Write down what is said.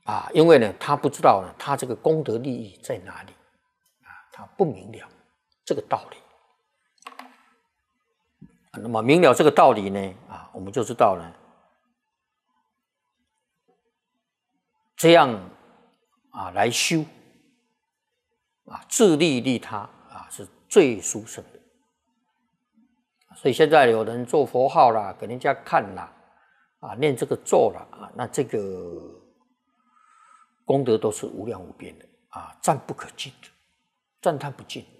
因为呢，他不知道呢，他这个功德利益在哪里他不明了这个道理。那么明了这个道理呢，我们就知道呢，这样来修自利利他是最殊胜的。所以现在有人做佛号啦，给人家看啦，念这个咒啦，那这个功德都是无量无边的赞不可尽的，赞叹不尽。